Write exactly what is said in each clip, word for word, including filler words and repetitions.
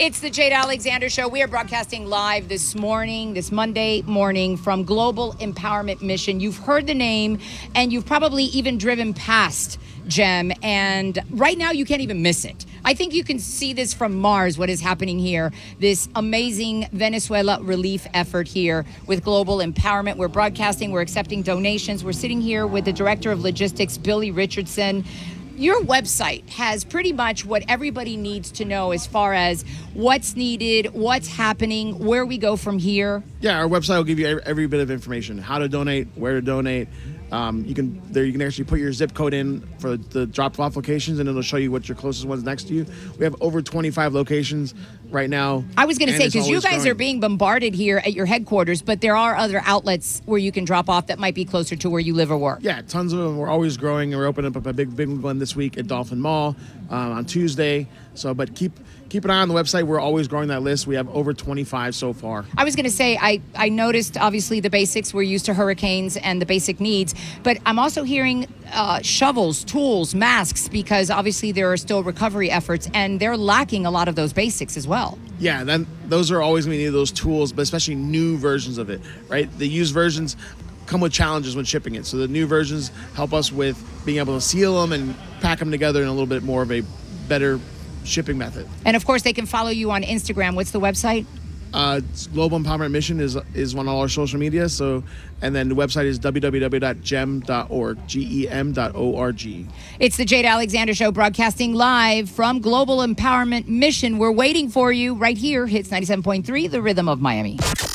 It's the Jade Alexander Show. We are broadcasting live this morning, this Monday morning, from Global Empowerment Mission. You've heard the name, and you've probably even driven past Gem, and right now you can't even miss it. I think you can see this from Mars, what is happening here, this amazing Venezuela relief effort here with Global Empowerment. We're broadcasting, we're accepting donations. We're sitting here with the Director of Logistics, Billy Richardson. Your website has pretty much what everybody needs to know as far as what's needed, what's happening, where we go from here. Yeah, our website will give you every, every bit of information, how to donate, where to donate. Um, you can there you can actually put your zip code in for the drop-off locations, and it'll show you what your closest one's next to you. We have over twenty-five locations right now. I was going to say, because you guys growing. are being bombarded here at your headquarters, but there are other outlets where you can drop off that might be closer to where you live or work. Yeah, tons of them. We're always growing, and we're opening up a big, big one this week at Dolphin Mall um, on Tuesday. So, but keep keep an eye on the website. We're always growing that list. We have over twenty-five so far. I was going to say, I, I noticed, obviously, the basics. We're used to hurricanes and the basic needs, but I'm also hearing uh, shovels, tools, masks, because obviously there are still recovery efforts, and they're lacking a lot of those basics as well. Yeah, then those are always going to need those tools, but especially new versions of it, right? The used versions come with challenges when shipping it. So the new versions help us with being able to seal them and pack them together in a little bit more of a better shipping method. And of course, they can follow you on Instagram. What's the website? Uh, Global Empowerment Mission is is on all our social media. So, and then the website is w w w dot gem dot org, G E M dot O R G. It's the Jade Alexander Show, broadcasting live from Global Empowerment Mission. We're waiting for you right here. Hits ninety-seven point three, the rhythm of Miami.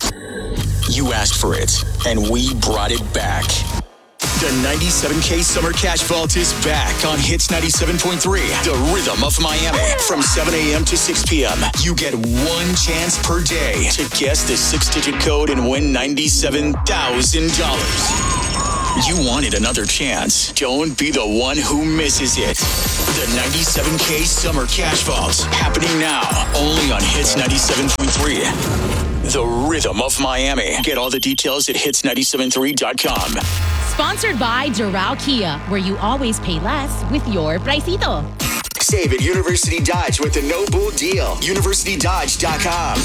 You asked for it, and we brought it back. The ninety-seven K Summer Cash Vault is back on Hits ninety-seven point three, the rhythm of Miami. From seven a.m. to six p.m., you get one chance per day to guess the six-digit code and win ninety-seven thousand dollars. You wanted another chance. Don't be the one who misses it. The ninety-seven K Summer Cash Vault, happening now, only on Hits ninety-seven point three. The rhythm of Miami. Get all the details at hits nine seven three dot com. Sponsored by Doral Kia, where you always pay less with your Pricito. Save at University Dodge with the No Bull deal. university dodge dot com.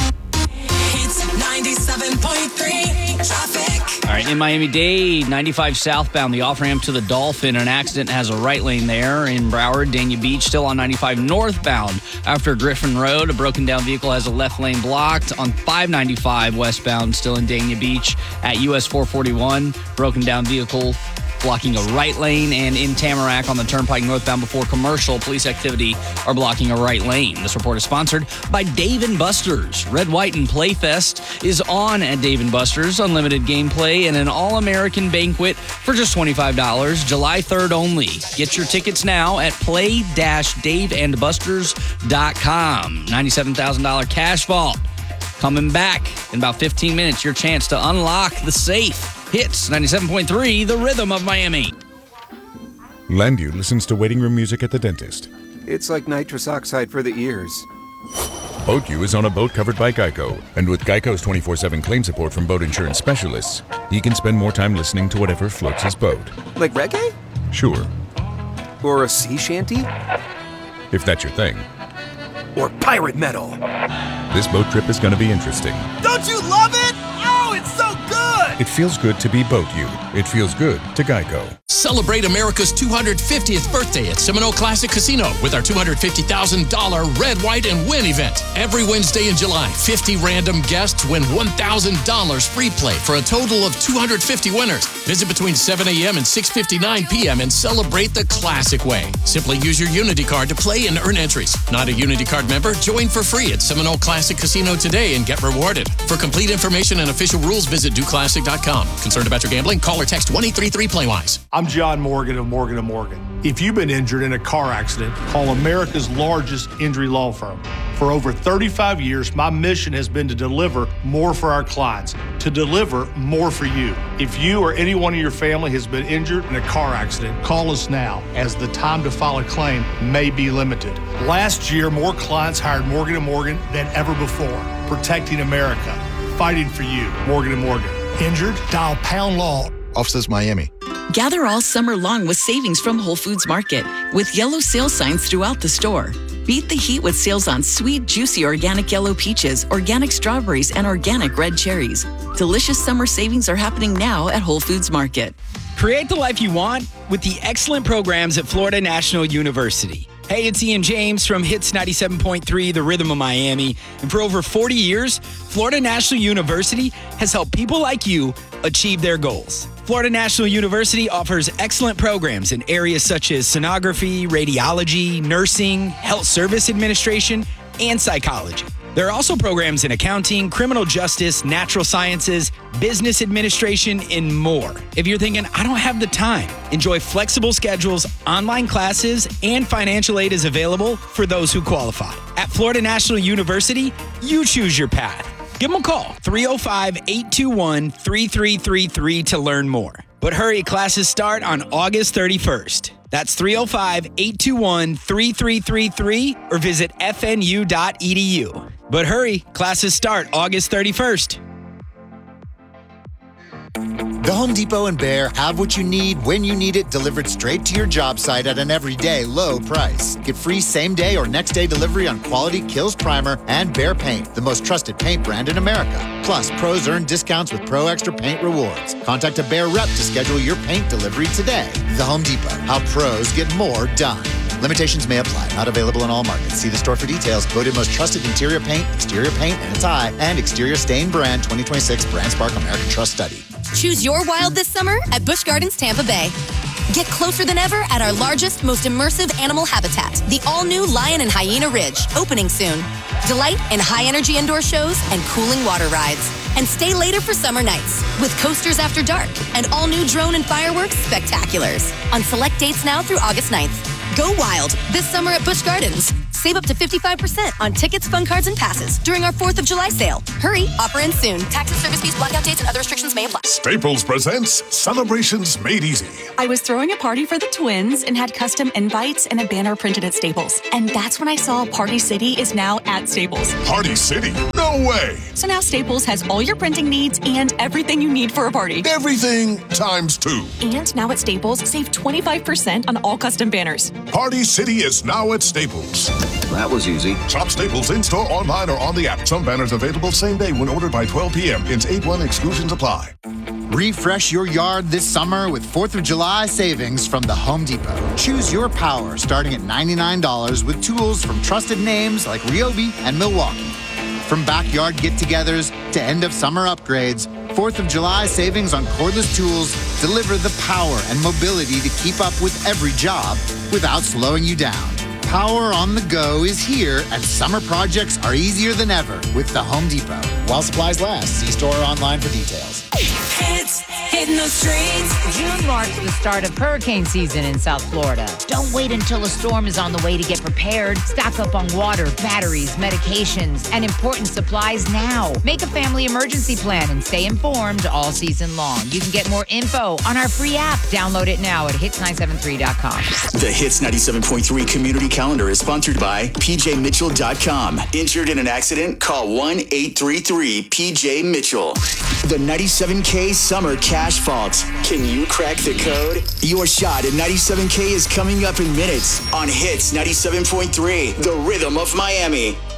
Hits ninety-seven point three traffic. All right, in Miami-Dade, ninety-five southbound, the off-ramp to the Dolphin. An accident has a right lane there. In Broward, Dania Beach, still on ninety-five northbound. After Griffin Road, a broken-down vehicle has a left lane blocked. On five ninety-five westbound, still in Dania Beach. At U S four forty-one, broken-down vehicle blocking a right lane, and in Tamarack on the Turnpike northbound before Commercial, police activity are blocking a right lane. This report is sponsored by Dave and Buster's. Red, White, and Playfest is on at Dave and Buster's. Unlimited gameplay and an all-American banquet for just twenty-five dollars, July third only. Get your tickets now at play dash dave and busters dot com. ninety-seven thousand dollars cash vault. Coming back in about fifteen minutes, your chance to unlock the safe. Hits ninety-seven point three, the rhythm of Miami. Landu listens to waiting room music at the dentist. It's like nitrous oxide for the ears. Boat U is on a boat covered by Geico. And with Geico's twenty-four seven claim support from boat insurance specialists, he can spend more time listening to whatever floats his boat. Like reggae? Sure. Or a sea shanty? If that's your thing. Or pirate metal. This boat trip is going to be interesting. Don't you love it? Oh, it's so good! It feels good to be Boat U. It feels good to Geico. Celebrate America's two hundred fiftieth birthday at Seminole Classic Casino with our two hundred fifty thousand dollars Red, White, and Win event. Every Wednesday in July, fifty random guests win one thousand dollars free play for a total of two hundred fifty winners. Visit between seven a.m. and six fifty-nine p.m. and celebrate the classic way. Simply use your Unity card to play and earn entries. Not a Unity card member? Join for free at Seminole Classic Casino today and get rewarded. For complete information and official rules, visit do classic dot com. Concerned about your gambling? Call or text one eight three three play wise. I'm John Morgan of Morgan and Morgan. If you've been injured in a car accident, call America's largest injury law firm. For over thirty-five years, my mission has been to deliver more for our clients, to deliver more for you. If you or anyone in your family has been injured in a car accident, call us now, as the time to file a claim may be limited. Last year, more clients hired Morgan and Morgan than ever before, protecting America, fighting for you. Morgan and Morgan. Injured? Dial Pound Law. Offices Miami. Gather all summer long with savings from Whole Foods Market, with yellow sale signs throughout the store. Beat the heat with sales on sweet, juicy organic yellow peaches, organic strawberries, and organic red cherries. Delicious summer savings are happening now at Whole Foods Market. Create the life you want with the excellent programs at Florida National University. Hey, it's Ian James from Hits ninety-seven point three, The Rhythm of Miami. And for over forty years, Florida National University has helped people like you achieve their goals. Florida National University offers excellent programs in areas such as sonography, radiology, nursing, health service administration, and psychology. There are also programs in accounting, criminal justice, natural sciences, business administration, and more. If you're thinking, I don't have the time, enjoy flexible schedules, online classes, and financial aid is available for those who qualify. At Florida National University, you choose your path. Give them a call, three oh five, eight two one, three three three three to learn more. But hurry, classes start on August thirty-first. That's three oh five, eight two one, three three three three or visit f n u dot e d u. But hurry, classes start August thirty-first. The Home Depot and Behr have what you need when you need it, delivered straight to your job site at an everyday low price. Get free same-day or next-day delivery on quality Kills Primer and Behr Paint, the most trusted paint brand in America. Plus, pros earn discounts with Pro Extra Paint rewards. Contact a Behr rep to schedule your paint delivery today. The Home Depot, how pros get more done. Limitations may apply. Not available in all markets. See the store for details. Voted most trusted interior paint, exterior paint, and it's high, and exterior stain brand twenty twenty-six Brand Spark American Trust Study. Choose your wild this summer at Busch Gardens Tampa Bay. Get closer than ever at our largest, most immersive animal habitat, the all-new Lion and Hyena Ridge, opening soon. Delight in high-energy indoor shows and cooling water rides. And stay later for summer nights with coasters after dark and all-new drone and fireworks spectaculars on select dates now through August ninth. Go wild this summer at Busch Gardens. Save up to fifty-five percent on tickets, fun cards, and passes during our fourth of July sale. Hurry, offer ends soon. Taxes, service fees, blackout dates, and other restrictions may apply. Staples presents Celebrations Made Easy. I was throwing a party for the twins and had custom invites and a banner printed at Staples. And that's when I saw Party City is now at Staples. Party City? No way! So now Staples has all your printing needs and everything you need for a party. Everything times two. And now at Staples, save twenty-five percent on all custom banners. Party City is now at Staples. That was easy. Shop Staples in-store, online, or on the app. Some banners available same day when ordered by twelve p.m. Hence eight one exclusions apply. Refresh your yard this summer with fourth of July savings from the Home Depot. Choose your power starting at ninety-nine dollars with tools from trusted names like Ryobi and Milwaukee. From backyard get-togethers to end-of-summer upgrades, fourth of July savings on cordless tools deliver the power and mobility to keep up with every job without slowing you down. Power on the go is here, and summer projects are easier than ever with the Home Depot. While supplies last, see store or online for details. Hits, hitting the streets. June marks the start of hurricane season in South Florida. Don't wait until a storm is on the way to get prepared. Stock up on water, batteries, medications, and important supplies now. Make a family emergency plan and stay informed all season long. You can get more info on our free app. Download it now at hits nine seven three dot com. The Hits ninety-seven point three Community Calendar is sponsored by P J Mitchell dot com. Injured in an accident? Call one eight three three P J Mitchell. The ninety-seven K Summer Cash Vault. Can you crack the code? Your shot at ninety-seven K is coming up in minutes on Hits ninety-seven point three, The Rhythm of Miami.